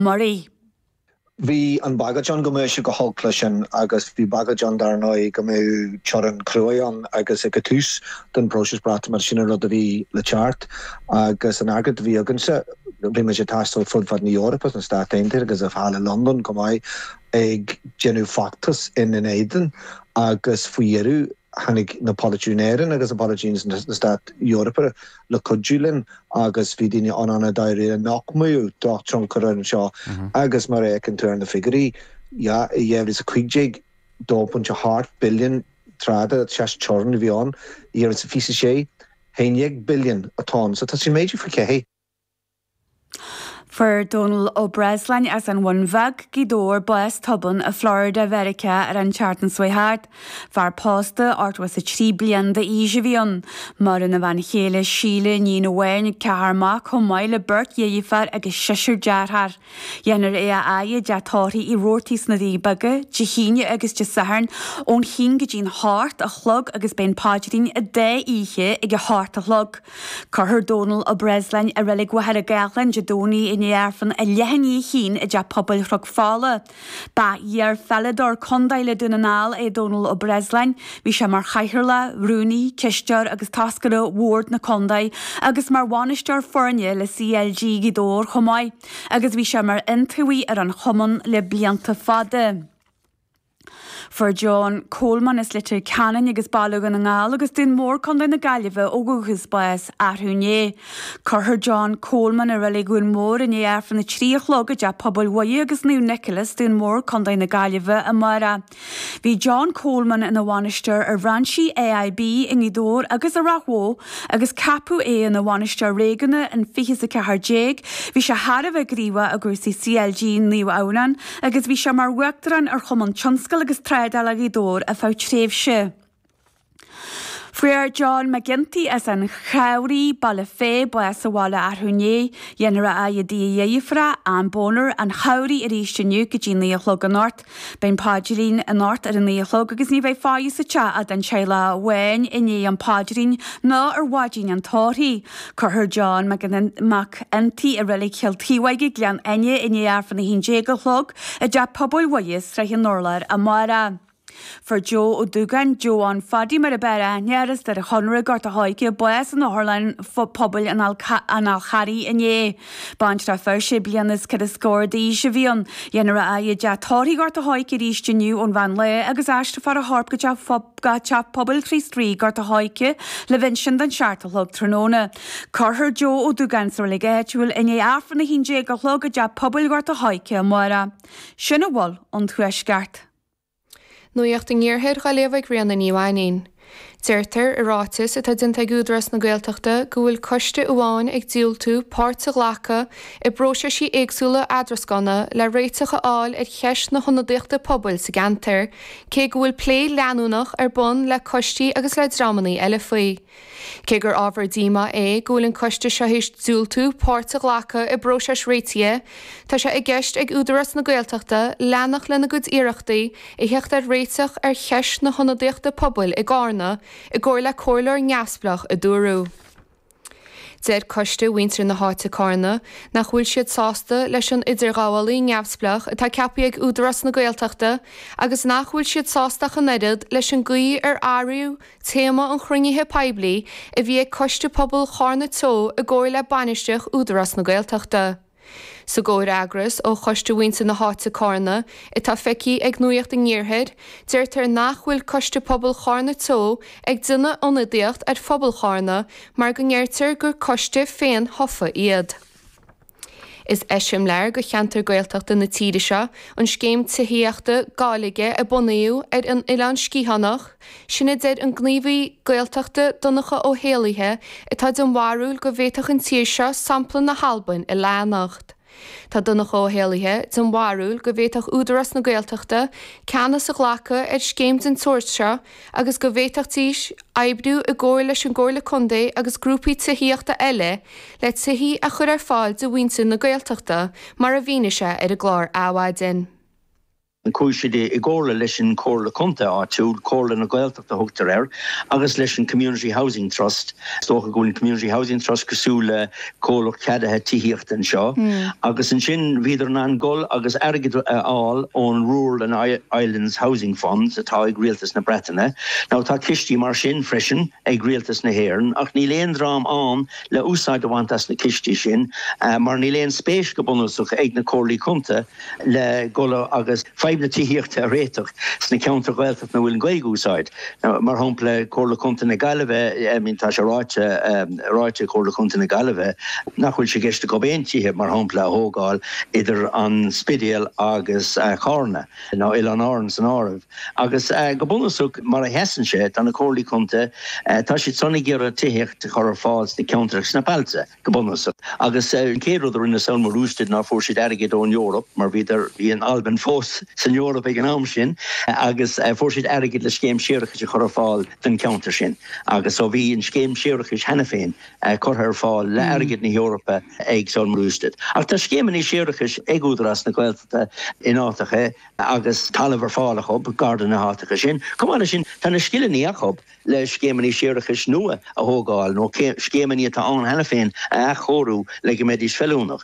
Marie. Bhí an bagad John go méise go hoglasin agus bhí bagad John darnáid go mé choran cruúan agus ag tús den próses brat mar sinna rud a bhí le chart agus an agad bhí aganse bhí me sé tastal fudfad New York na Stateinte agus a fáile London go mai ag genú factus in Éden agus fuiarú hannig na Politúnéiren agus a Politúnes na Stát Europa le codúlin agus bhí daine anna dair nachmú dochtron choran seo agus mar an tuair na figurí ja dhéhris a cuiigéig 2.5 billion trada seas chorn bhí an ar sa fi sé 1 billion atá so tá sé méidir fa cehé. For Donald O'Breslin as an bhainmheg gidóir buas tuban a Florida America ar an chartan Swihart, far posta ort was a 3 blian de Ísibhíon, mar in a bhain chéile síle ní na bhain cearmach chun maile burt dhéifar agus sisir dearthar. Dhéanar é a aie deatóirí I rórtís na ríbaga, de híine agus de saharn ón hín go dín hart a chlog agus ben páidirín a dé ihe ag a hart a chlog. Carthir Donald O'Breslin a rilig wahar a gaellan de dóní in Iarfan a lehanní hín a de pobl rhog fála. Ba iar fellador condaile dunanál é Donald O'Breslin, bhí sé mar chaithirla, rúni, cistear agus tascara ward na condai agus mar bhainistear forne le CLG gidór chomáid, agus bhí sé mar intuí ar an choman le blianta fada. For John Coleman is litir canan agus bailúgan an ngáil agus dún mór condai na gaillimhe óguchas buas arthúné. Carthir John Coleman a rilig gún mór in éarfan na tríochlóga de pobl waí agus nú Nicholas dún mór condai na gaillimhe a mara. Bhí John Coleman in a bhainistear ar ranshi AIB in Idór agus a rahó agus capú é in a bhainistear réganna in fichas a ceharjéig, bhí sé harabh a gríomha a gursaí CLG níomh ánan agus bhí sé mar weachtaran ar chuman tionscail agus trédal a Idór a fá tréimhse. Friar John McGinty as an chawri bala fé buas a wala arhuné, dhéanara a dí dhéifra an bonar an chawri ríisteniu go dí níochlog an ort, ben páidirín an ort ar an níochlog agus ní bheith fáis a tja a den seila wein iné an páidirín ná ar wadín an tóri. Carthir John McGinty a rilig cheiltíwaige glean ine iné arfan na hín jégolog a de pobl waies reich an norlar a mara. For Joe O'Dugan, Joe an fadi mar a bera nearas dar a chonra gart a haike buas an Orlan pobl an alchari iné. Bant ra fer sé blianas cad a scór dí Ísibhíon, dhéanara a de tóirí gart a haike ríisteniu an van le agus aiste far a harp go tap pobl trí gart a haike le vinsin den seartalog tróna. Carthir Joe O'Dugan sor le gaitúil iné afran na hín dé go chlog a de pobl gart a haike a mara. Sinna wall an thuisgart. Nuíocht an gghearthair go léomh rianna níomhaín. Deirtar a rátas atá dinta gúdras na Gaeltachta go bhfuil coiste uáin ag díol tú páirt a ghlacha I bróise sí éagsúla adrascanna le réiteach áil ar cheist na honadíochta pobl sa gantar, cé go bhfuil plé leanúnach ar bun le coistí agus le dramaní eile faoi. Cé gur ábhar díma é go bhfuil an coiste seo hís díol tú páirt a ghlacha I bróise réitie, tá sé I gceist ag údaras na Gaeltachta leannach lena gud iireachtaí I hecht ar réiteach ar cheist na honadíochta pobl I gána I gcóir le cóirlear neamsplach a dúrú. Déir coiste winter na háite carna nach bhfuil siad sásta leis an idirgáhalaí neamsplach atá ceapaí ag údaras na Gaeltachta agus nach bhfuil siad sásta chuneirid leis an gaí ar áiriú téama an chruinnithe peblií I bhí ag coiste pobl chána tó a gcóir le banisteach údaras na Gaeltachta. Sa góir agras ó choiste winter na háite carna I tá feici ag nuíocht an gghearthair, deirtar nach bhfuil coiste pobl chána tó ag duine ionadaíocht ar phobal chána mar go ngeirtar gur coiste féin hofa iad. Is eisiim leir go cheantar Gaeltachta na tíide seo an scéim tithíochta gálaige a bunaíú ar an Oileán Scíthánach, sinna deir an gníomhaí Gaeltachta donnacha ó héalaithe atá don mharúil go bhhéiteach an tíir seo sampla na Halban I leanacht. Tá donnacha ó héalaithe don mharúil go bhhéiteach údaras na Gaeltachta ceannas a ghlacha ar scéim den tuairt seo agus go bhhéiteachtaíos aibbrú a gcóir leis an gcóir le condae agus grúpaí tithíochta eile le tithí a chur ar fáil de winter na Gaeltachta mar a bhíneise ar a glár áhhaidin. an cúisiide I ggóla leis an cóla conta áitiúil cóla na Gaeltachta thugtar agus leis an Community Housing Trust tócha gúil Community Housing Trust cosúla cóla ceadathe tíhíocht an seo agus an sin bhíidir an gol agus airgid áil ón Rural and Islands Housing Funds atá ag rialtas na Bretainine. Now tá cistí mar sin freisin ag rialtas na Héireann ach ní léon drám an le úsáid bhaintas na cistí sin mar ní léon spéis go bunúsach ag na cólaí conta le gola agus na tíhíochta a réiteach sna ceantar Gaeltacht na bhfuil an Gaeilge úsáid. Mar hampla cóla conta na Gaillimhe mín tá sé ráite cóla conta na Gaillimhe nach bhfuil sé gceiste go béintíthe mar hampla a thógáil idir an Spidial agus Charna nó il an áran san áibh. Agus go bunasach mar a hesan sé an na cólaí conta tá siad sonna ggéar tíhíocht chur fáils na ceantar na Balta go bunasach. Agus céadúidir ina saon mar ústid ná fór siad airgid ón Eorop mar bhíidir hí an Alban fós san Eorop ag an am sin agus fór siad airgid le scéim séireachas chur fáil den ceantar sin. Agus ó bhí an scéim séireachas hena féin chur fáil le airgid na Eorpa ag saon mar ústid. Ach tá scéimean í séireachas ag údarás na Gaeltachta in átacha agus talamhar fála chob garda na hátacha sin. Cumáile sin tá na scileanní a chob le scéimean í séireachas nua a thógáil nó scéimean í tá an hena féin a chorú le go méid is feúnach.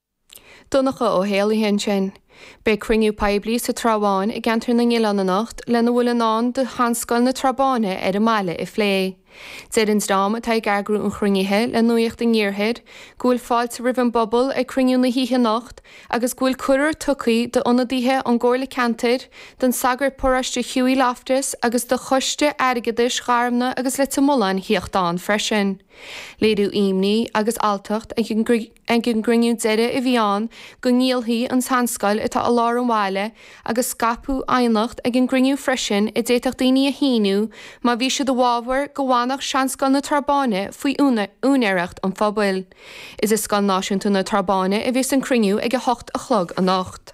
Donnacha ó héalaí hen sin. Be crinniú peblií sa trabháin I gantar na ngiile na nacht lena bhfuil an án de hanscail na trabáine ar a máile I phlé. Déirins dám atá gargrú an chrunnithe le nuíocht an ggéirthead, gúil fáilte rih an bobbal ag crinniú na híthe nacht, agus gúil cuirear tucaí de ionadaithe an ggóirla cantaid, den sagar poráiste Hughie Loftus agus de chuiste airgeadis garmna agus le tamolain híochtán freisin. Léadú imní agus altacht ag an grinniú deire I bhíán go níolthaí an hanscail atá a lár an bháile agus scapú aonnacht ag an grinniú freisin I déiteach daoine a híniú, má bhí siad do bhábhar go bhánach seanscail na trabáine faoi únéireacht an phobail. Is scail náisiúnta na trabáine a bhís an crinniú ag a 8 a chlog a nacht.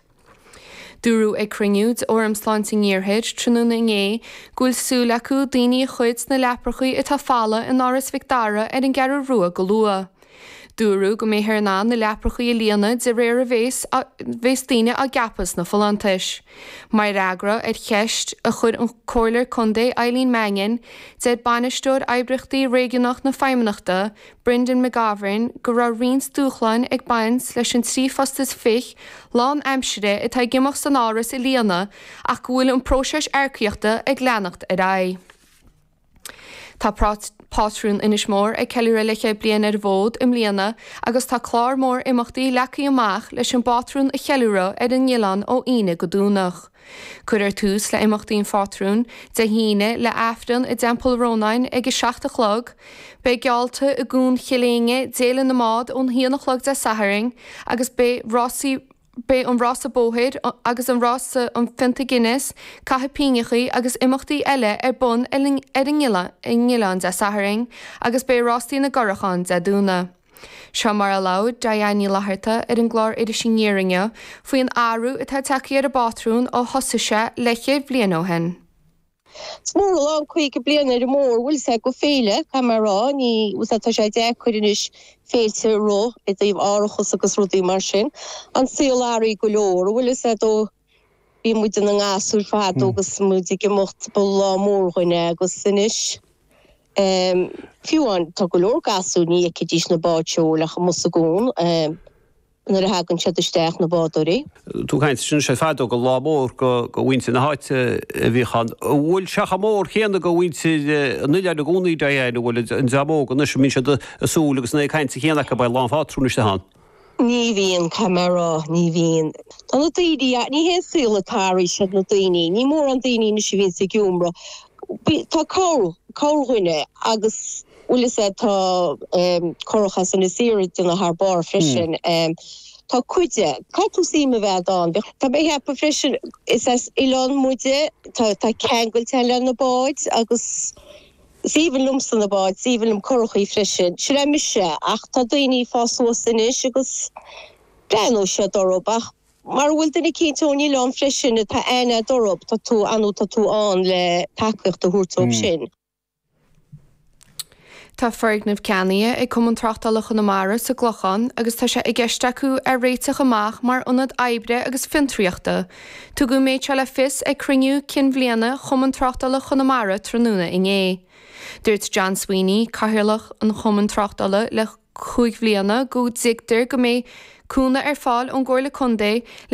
Dúrú ag crinniúd orm sláinting níorthaid tróna ngé, gúil súla acu daoine a chuid na leprachaí atá fála in áras Victara ar an gearú rua go lua. Dúrú go méthar ná na leprachaí a líana de réir a bhés daoine a gapas na folantais. Mar agra ar cheist a chud an cóirlir Condé Eileen Mangan, de banisteúir eibreachtaí réigiúnach na feimneachta, Brendan McGavran, go raibh rions dúchláin ag bains leis an trí fostas fich, lán aimsire atá gimach san áras I líana ach go bhfuil an próseis aircíochta ag leanacht ar ai. Tá pátrún inis mór ag ceilú leiche blian ar bhód im líana agus tá chlár mór imachtaí lecaí amach leis an bátrún a cheilúra ar an Ngileán ó ine go dúnach. Cuir tús le imachtaín fátrún de híine le aftan I Dempel Rónain ag 7 chlog, be gealta a gún chiléinge délan na mád ón híana chlog de saharing agus be an rása bóhéid agus an rása an finta Guinness, cathe pínechaí agus imachtaí eile ar bun ar an Ngileán de saharing agus be rástaí na gorachán de dúna. Seo mar a laud Diana Laharta ar an glár idir sin níringe faoi an áru atá takeí ar a bátrún ó hosaise leiche blian ó hen. Smór lá chuig go blian ar mór bhfuil sé go féile camerará ní úsatá sé de chuiris féilte ró I dtíobh áireachas agus rudaí mar sin. An síoláirí go leor bhfuil sé dó bí muid an ngáasúil fad agus muid go mocht ba lá mór chuine agus sinis. Fiúan tá go leor gasú ní cidís na báidseol a musa gún nar a hagann siad isteach na bádarí. Tú chaint sin sé fád go lámór go bhainte na háite bhíchan. Bhfuil seach mór chéanana go bhainte nuile na gúnaí déana bhfuil an zamó go nuis mín siad asúla agus na chaint chéanana go bail lámhátrúne de han. Ní bhíon camera, ní bhíon. Tá na daoine ní hé súlatáirí siad na daoine, ní mór an daoine na si bhíon sa giúmra. Tá cóirhuine agus bhfuil sé tá chorachas in na sírid na haar bar freisin. Tá cuide, caitú síma bheith an. Tá bé hepa freisin is Ilan muide, tá ceangail teile na báid agus síbhan lumsan na báid, síbhan chorachaí freisin. Si ra mise ach tá daoine fásuas inis agus breanú sé dorób ach mar bhfuil duna cíntóní lán freisin tá aine dorób tá tú anú tá tú an le takeíocht a thuúrtóg sin. Tá fergnamh ceannaí ag cumann trachtála chunamara sa glochan agus tá sé i gceiste acu ar réiteach amach mar ionad ebre agus fintriachta. Tu go méid se le fis ag criniú cin bbliana chumann trachtála chunamara tróna inné. Dúirt John Sweeney caithirlach an chumann trachtála le 5 bbliana go dtigtar go mé cúna ar fáil an ggóir le condé